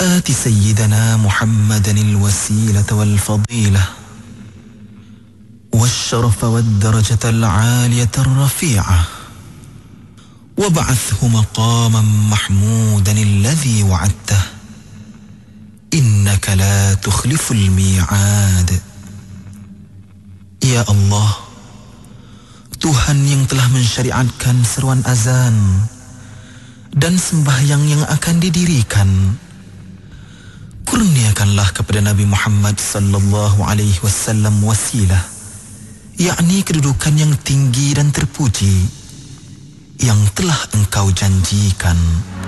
آت سيدنا محمدا الوسيلة والفضيلة والشرف والدرجة العالية الرفيعة وابعثه مقاما محمودا الذي وعدته إنك لا تخلف الميعاد. Ya Allah, Tuhan yang telah mensyariatkan seruan azan dan sembahyang yang akan didirikan, kurniakanlah kepada Nabi Muhammad sallallahu alaihi wasallam wasilah, yakni kedudukan yang tinggi dan terpuji yang telah Engkau janjikan.